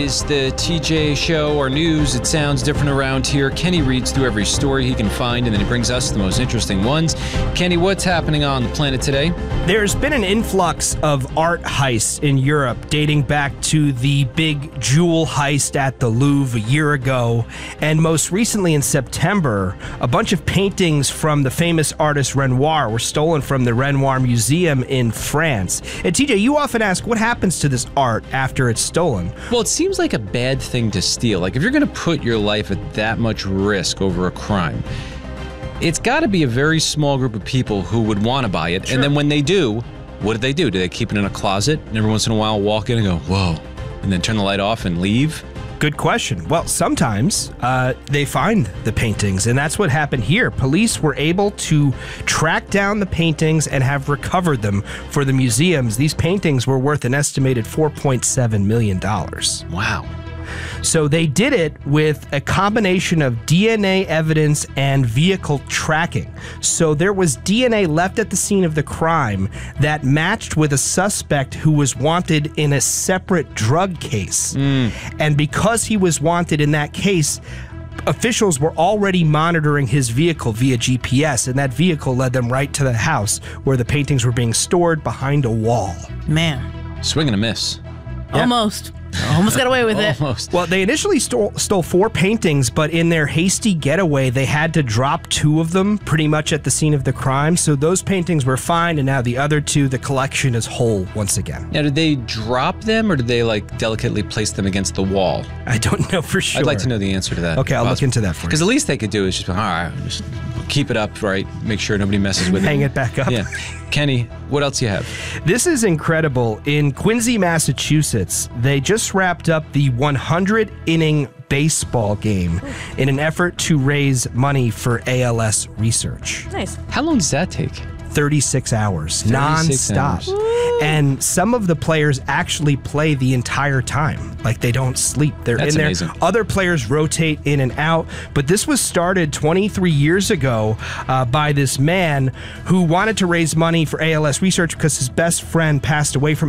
Is the TJ show or news? It sounds different around here. Kenny reads through every story he can find, and then he brings us the most interesting ones. Kenny, what's happening on the planet today? There's been an influx of art heists in Europe dating back to the big jewel heist at the Louvre a year ago. And most recently in September, a bunch of paintings from the famous artist Renoir were stolen from the Renoir Museum in France. And TJ, you often ask, what happens to this art after it's stolen? Well, it seems like a bad thing to steal. Like, if you're going to put your life at that much risk over a crime, it's got to be a very small group of people who would want to buy it. Sure. And then when they do, what do? Do they keep it in a closet and every once in a while walk in and go, whoa, and then turn the light off and leave? Good question. Well, sometimes they find the paintings, and that's what happened here. Police were able to track down the paintings and have recovered them for the museums. These paintings were worth an estimated $4.7 million. Wow. So they did it with a combination of DNA evidence and vehicle tracking. So there was DNA left at the scene of the crime that matched with a suspect who was wanted in a separate drug case. And because he was wanted in that case, officials were already monitoring his vehicle via GPS, and that vehicle led them right to the house where the paintings were being stored behind a wall. Man. Swing and a miss. Yeah. Almost got away with it. Almost. Well, they initially stole 4 paintings, but in their hasty getaway, they had to drop 2 of them pretty much at the scene of the crime. So those paintings were fine, and now the other 2, the collection is whole once again. Now, did they drop them, or did they delicately place them against the wall? I don't know for sure. I'd like to know the answer to that. Okay, I'll look into that for you. Because the least they could do is just be, all right, just keep it up, right? Make sure nobody messes with it. Hang it back up. Yeah. Kenny, what else you have? This is incredible. In Quincy, Massachusetts, they just wrapped up the 100-inning baseball game in an effort to raise money for ALS research. Nice. How long does that take? 36 hours, 36 nonstop. hours. And some of the players actually play the entire time. Like, they don't sleep. They're That's in there. amazing. Other players rotate in and out. But this was started 23 years ago by this man who wanted to raise money for ALS research because his best friend passed away from